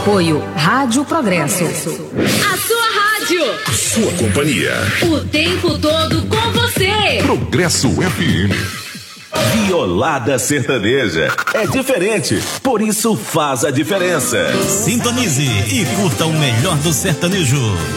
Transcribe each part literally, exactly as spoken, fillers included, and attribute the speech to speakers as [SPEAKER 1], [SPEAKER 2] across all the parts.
[SPEAKER 1] Apoio Rádio Progresso.
[SPEAKER 2] A sua rádio.
[SPEAKER 3] A sua companhia.
[SPEAKER 2] O tempo todo com você.
[SPEAKER 3] Progresso F M.
[SPEAKER 4] Violada sertaneja. É diferente, por isso faz a diferença.
[SPEAKER 5] Sintonize e curta o melhor do sertanejo.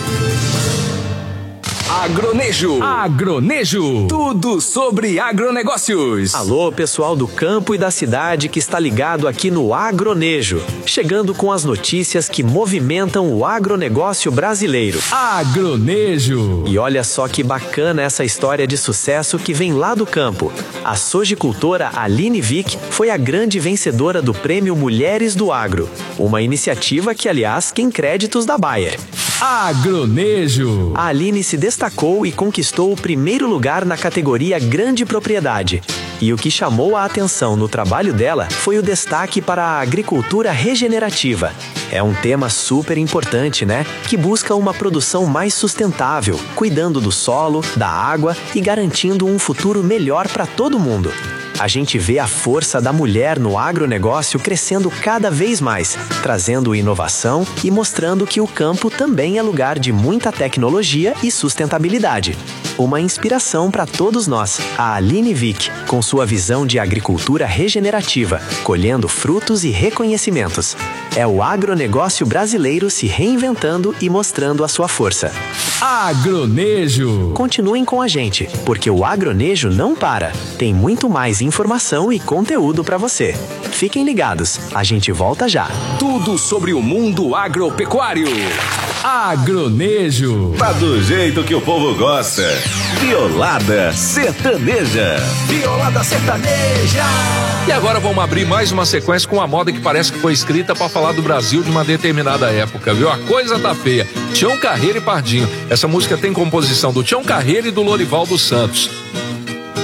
[SPEAKER 6] Agronejo. Agronejo. Tudo sobre agronegócios.
[SPEAKER 7] Alô, pessoal do campo e da cidade que está ligado aqui no Agronejo. Chegando com as notícias que movimentam o agronegócio brasileiro.
[SPEAKER 6] Agronejo.
[SPEAKER 7] E olha só que bacana essa história de sucesso que vem lá do campo. A sojicultora Aline Vick foi a grande vencedora do Prêmio Mulheres do Agro. Uma iniciativa que, aliás, tem créditos da Bayer.
[SPEAKER 6] Agronejo.
[SPEAKER 7] A Aline se destacou e conquistou o primeiro lugar na categoria Grande Propriedade. E o que chamou a atenção no trabalho dela foi o destaque para a agricultura regenerativa. É um tema super importante, né? Que busca uma produção mais sustentável, cuidando do solo, da água e garantindo um futuro melhor para todo mundo. A gente vê a força da mulher no agronegócio crescendo cada vez mais, trazendo inovação e mostrando que o campo também é lugar de muita tecnologia e sustentabilidade. Uma inspiração para todos nós, a Aline Vick, com sua visão de agricultura regenerativa, colhendo frutos e reconhecimentos. É o agronegócio brasileiro se reinventando e mostrando a sua força.
[SPEAKER 6] Agronejo.
[SPEAKER 7] Continuem com a gente, porque o Agronejo não para. Tem muito mais informação e conteúdo para você. Fiquem ligados, a gente volta já.
[SPEAKER 6] Tudo sobre o mundo agropecuário. Agronejo.
[SPEAKER 4] Tá do jeito que o povo gosta. Violada sertaneja.
[SPEAKER 6] Violada sertaneja.
[SPEAKER 8] E agora vamos abrir mais uma sequência com uma moda que parece que foi escrita para falar do Brasil de uma determinada época, viu? A coisa tá feia. Tião Carreiro e Pardinho. Essa música tem composição do Tião Carreiro e do Lorival dos Santos.